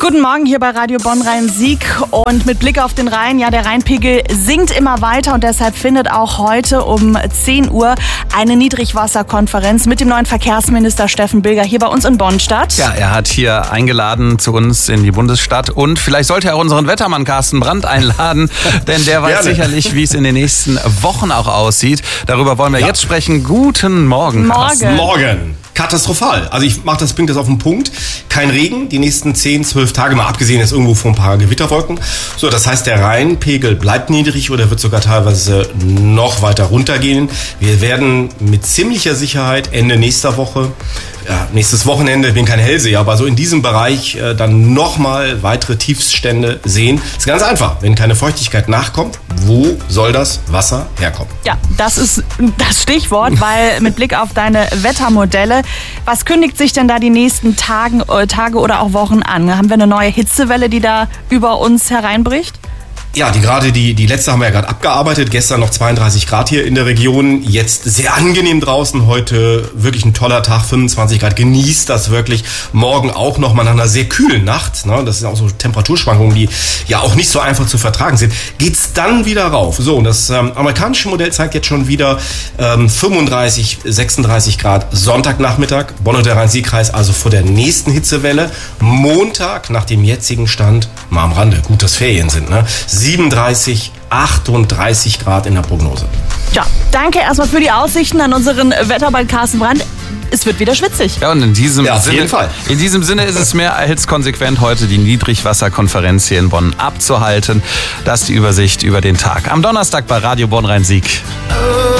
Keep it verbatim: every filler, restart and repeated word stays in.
Guten Morgen hier bei Radio Bonn-Rhein-Sieg und mit Blick auf den Rhein, ja, der Rheinpegel sinkt immer weiter und deshalb findet auch heute um zehn Uhr eine Niedrigwasserkonferenz mit dem neuen Verkehrsminister Steffen Bilger hier bei uns in Bonn statt. Ja, er hat hier eingeladen zu uns in die Bundesstadt und vielleicht sollte er auch unseren Wettermann Carsten Brandt einladen, denn der weiß sicherlich, wie es in den nächsten Wochen auch aussieht. Darüber wollen wir ja. jetzt sprechen. Guten Morgen, Carsten. Morgen. Morgen. Katastrophal. Also ich mach das, bringt das auf den Punkt. Kein Regen, die nächsten zehn, zwölf Tage, mal abgesehen ist irgendwo von ein paar Gewitterwolken. So, das heißt, der Rheinpegel bleibt niedrig oder wird sogar teilweise noch weiter runtergehen. Wir werden mit ziemlicher Sicherheit Ende nächster Woche, ja, nächstes Wochenende, ich bin kein Hellseher, aber so in diesem Bereich äh, dann nochmal weitere Tiefststände sehen. Ist ganz einfach. Wenn keine Feuchtigkeit nachkommt, wo soll das Wasser herkommen? Ja, das ist das Stichwort, weil mit Blick auf deine Wettermodelle, was kündigt sich denn da die nächsten Tagen, äh, Tage oder auch Wochen an? Haben wir eine neue Hitzewelle, die da über uns hereinbricht? Ja, die gerade die die letzte haben wir ja gerade abgearbeitet. Gestern noch zweiunddreißig Grad hier in der Region. Jetzt sehr angenehm draußen. Heute wirklich ein toller Tag, fünfundzwanzig Grad. Genießt das wirklich. Morgen auch noch mal nach einer sehr kühlen Nacht. Ne? Das sind auch so Temperaturschwankungen, die ja auch nicht so einfach zu vertragen sind. Geht's dann wieder rauf. So, und das ähm, amerikanische Modell zeigt jetzt schon wieder ähm, fünfunddreißig, sechsunddreißig Grad Sonntagnachmittag. Bonn und der Rhein-Sieg-Kreis also vor der nächsten Hitzewelle. Montag nach dem jetzigen Stand, mal am Rande, gut, dass Ferien sind, ne? siebenunddreißig, achtunddreißig Grad in der Prognose. Ja, danke erstmal für die Aussichten an unseren Wettermann Carsten Brandt. Es wird wieder schwitzig. Ja, und in diesem, ja, auf Sinne, jeden Fall. in diesem Sinne ist es mehr als konsequent, heute die Niedrigwasserkonferenz hier in Bonn abzuhalten. Das ist die Übersicht über den Tag. Am Donnerstag bei Radio Bonn-Rhein-Sieg.